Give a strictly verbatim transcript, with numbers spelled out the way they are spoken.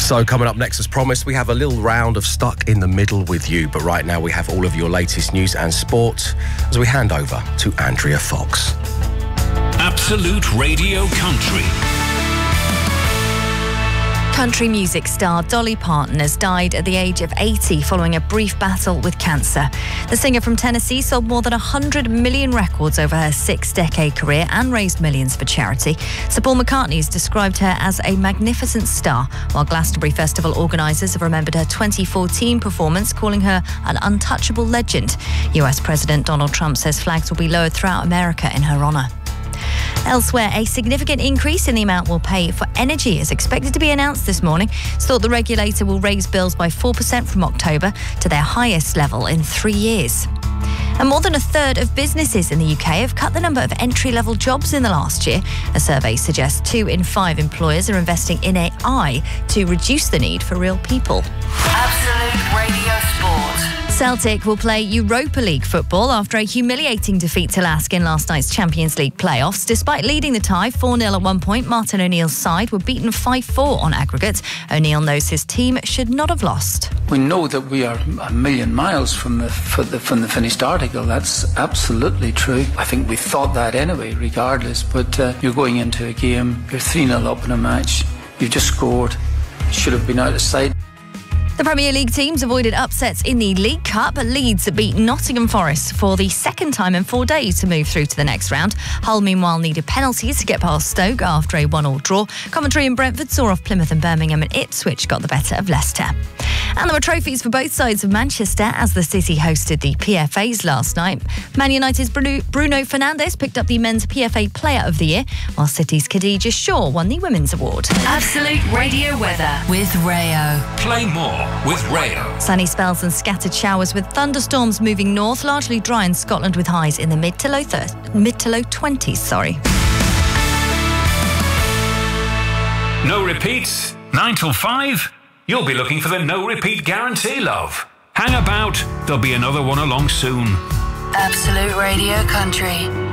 So coming up next, as promised, we have a little round of Stuck in the Middle with you. But right now we have all of your latest news and sport as we hand over to Andrea Fox. Absolute Radio Country. Country music star Dolly Parton has died at the age of eighty following a brief battle with cancer. The singer from Tennessee sold more than one hundred million records over her six-decade career and raised millions for charity. Sir Paul McCartney has described her as a magnificent star, while Glastonbury Festival organisers have remembered her twenty fourteen performance, calling her an untouchable legend. U S President Donald Trump says flags will be lowered throughout America in her honour. Elsewhere, a significant increase in the amount we'll pay for energy is expected to be announced this morning. It's thought the regulator will raise bills by four percent from October to their highest level in three years. And more than a third of businesses in the U K have cut the number of entry-level jobs in the last year. A survey suggests two in five employers are investing in A I to reduce the need for real people. Absolute Radio Sport. Celtic will play Europa League football after a humiliating defeat to Lask in last night's Champions League playoffs. Despite leading the tie four nil at one point, Martin O'Neill's side were beaten five four on aggregate. O'Neill knows his team should not have lost. We know that we are a million miles from the, from the, from the finished article. That's absolutely true. I think we thought that anyway, regardless. But uh, you're going into a game, you're three nil up in a match, you've just scored, should have been out of sight. The Premier League teams avoided upsets in the League Cup. Leeds beat Nottingham Forest for the second time in four days to move through to the next round. Hull, meanwhile, needed penalties to get past Stoke after a one all draw. Coventry and Brentford saw off Plymouth and Birmingham, and Ipswich got the better of Leicester. And there were trophies for both sides of Manchester as the City hosted the P F As last night. Man United's Bruno Fernandes picked up the Men's P F A Player of the Year, while City's Khadija Shaw won the Women's Award. Absolute Radio Weather with Rayo. Play more with Rayo. Sunny spells and scattered showers with thunderstorms moving north, largely dry in Scotland with highs in the mid to low thir- mid to low twenties. Sorry. No repeats, nine till five. You'll be looking for the no repeat guarantee, love. Hang about, there'll be another one along soon. Absolute Radio Country.